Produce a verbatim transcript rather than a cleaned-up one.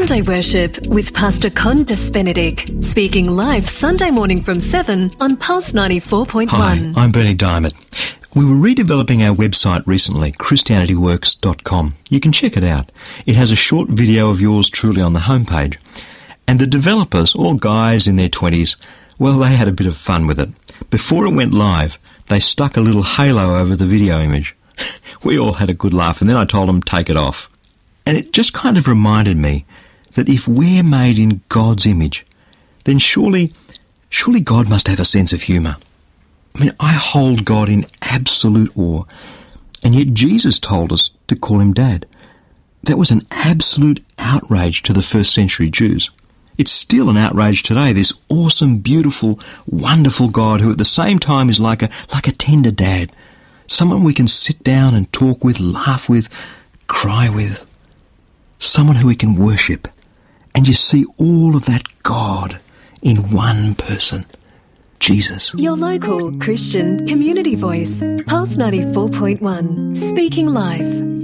Sunday Worship with Pastor Condis Benedict, speaking live Sunday morning from seven on Pulse ninety-four point one. Hi, I'm Bernie Diamond. We were redeveloping our website recently, Christianity Works dot com. You can check it out. It has a short video of yours truly on the homepage. And the developers, all guys in their twenties, well, they had a bit of fun with it. Before it went live, they stuck a little halo over the video image. We all had a good laugh, and then I told them, take it off. And it just kind of reminded me that if we're made in God's image, then surely, surely God must have a sense of humour. I mean, I hold God in absolute awe, and yet Jesus told us to call him Dad. That was an absolute outrage to the first century Jews. It's still an outrage today, this awesome, beautiful, wonderful God who at the same time is like a, like a tender dad, someone we can sit down and talk with, laugh with, cry with, someone who we can worship. And you see all of that God in one person, Jesus. Your local Christian community voice, Pulse ninety-four point one, speaking live.